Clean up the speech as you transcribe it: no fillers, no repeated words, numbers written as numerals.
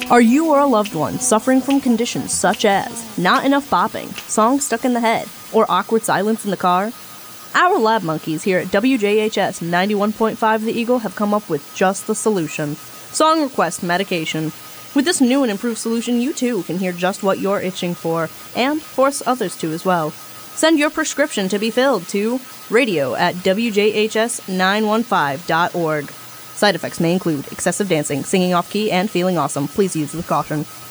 Are you or a loved one suffering from conditions such as not enough bopping, songs stuck in the head, or awkward silence in the car? Our lab monkeys here at WJHS 91.5 The Eagle have come up with just the solution: song request medication. With this new and improved solution, you too can hear just what you're itching for, and force others to as well. Send your prescription to be filled to radio@wjhs915.org. Side effects may include excessive dancing, singing off key, and feeling awesome. Please use with caution.